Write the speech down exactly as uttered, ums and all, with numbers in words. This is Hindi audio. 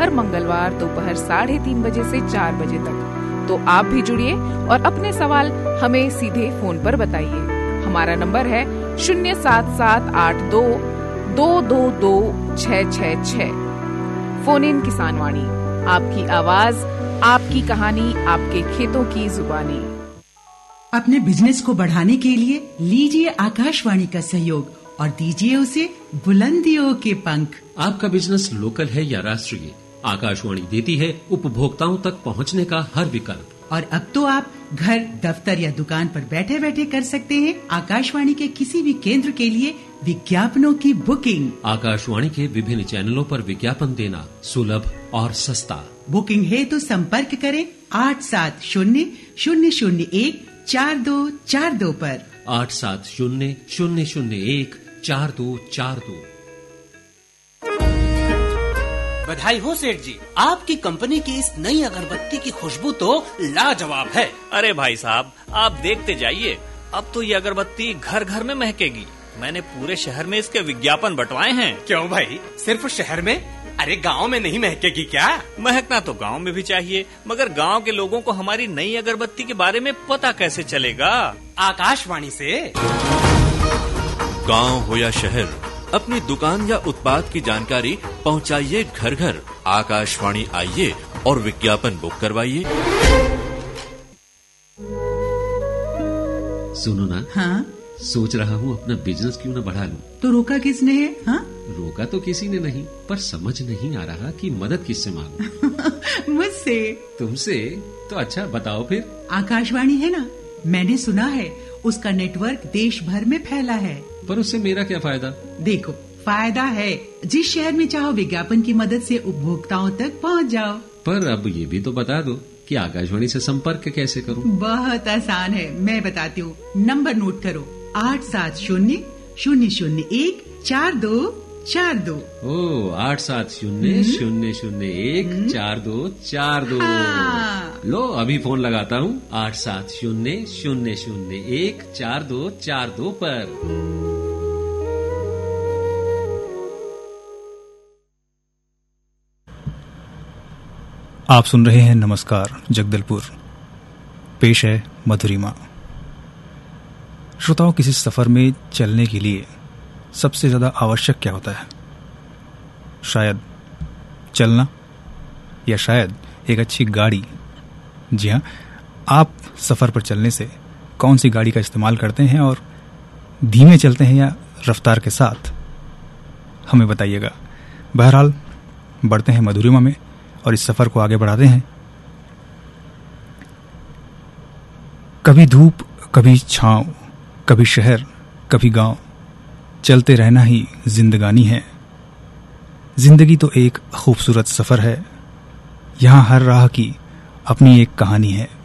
हर मंगलवार दोपहर साढ़े तीन बजे से चार बजे तक। तो आप भी जुड़िए और अपने सवाल हमें सीधे फोन पर बताइए। हमारा नंबर है शून्य सात सात आठ दो दो दो दो छह छह छह। फोन इन किसान वाणी, आपकी आवाज, आपकी कहानी, आपके खेतों की जुबानी। अपने बिजनेस को बढ़ाने के लिए लीजिए आकाशवाणी का सहयोग और दीजिए उसे बुलंदियों के पंख। आपका बिजनेस लोकल है या राष्ट्रीय, आकाशवाणी देती है उपभोक्ताओं तक पहुंचने का हर विकल्प। और अब तो आप घर, दफ्तर या दुकान पर बैठे बैठे कर सकते हैं आकाशवाणी के किसी भी केंद्र के लिए विज्ञापनों की बुकिंग। आकाशवाणी के विभिन्न चैनलों पर विज्ञापन देना सुलभ और सस्ता। बुकिंग है तो संपर्क करें आठ सात शून्य शून्य शून्य एक चार दो चार दो पर। आठ सात शून्य शून्य शून्य एक चार दो चार दो। बधाई हो सेठ जी, आपकी कंपनी की इस नई अगरबत्ती की खुशबू तो लाजवाब है। अरे भाई साहब, आप देखते जाइए, अब तो ये अगरबत्ती घर घर में महकेगी। मैंने पूरे शहर में इसके विज्ञापन बंटवाए हैं। क्यों भाई, सिर्फ शहर में? अरे गांव में नहीं महकेगी क्या? महकना तो गांव में भी चाहिए, मगर गांव के लोगों को हमारी नई अगरबत्ती के बारे में पता कैसे चलेगा? आकाशवाणी से। गांव हो या शहर, अपनी दुकान या उत्पाद की जानकारी पहुंचाइए घर घर। आकाशवाणी आइए और विज्ञापन बुक करवाइए। सुनो ना। हाँ? सोच रहा हूँ अपना बिजनेस क्यों न बढ़ा लूं। तो रोका किसने है? हाँ? रोका तो किसी ने नहीं, पर समझ नहीं आ रहा कि मदद किससे मांगूं। मुझसे। तुमसे? तो अच्छा बताओ फिर। आकाशवाणी है ना, मैंने सुना है उसका नेटवर्क देश भर में फैला है। पर उससे मेरा क्या फायदा? देखो, फायदा है, जिस शहर में चाहो विज्ञापन की मदद से उपभोक्ताओं तक पहुंच जाओ। पर अब ये भी तो बता दो कि आकाशवाणी से संपर्क कैसे करूं? बहुत आसान है, मैं बताती हूँ। नंबर नोट करो, आठ सात शून्य शून्य शून्य एक चार दो चार दो। ओ, आठ सात शून्य शून्य शून्य एक चार दो चार दो। हाँ। लो अभी फोन लगाता हूँ, आठ सात शून्य शून्य शून्य एक चार दो चार दो पर। आप सुन रहे हैं नमस्कार जगदलपुर, पेश है मधुरिमा। श्रोताओं, किसी सफर में चलने के लिए सबसे ज्यादा आवश्यक क्या होता है? शायद चलना, या शायद एक अच्छी गाड़ी। जी हाँ, आप सफर पर चलने से कौन सी गाड़ी का इस्तेमाल करते हैं और धीमे चलते हैं या रफ्तार के साथ? हमें बताइएगा। बहरहाल बढ़ते हैं मधुरिमा में और इस सफर को आगे बढ़ाते हैं। कभी धूप, कभी छांव, कभी शहर, कभी गांव, चलते रहना ही जिंदगानी है। जिंदगी तो एक खूबसूरत सफर है, यहाँ हर राह की अपनी एक कहानी है।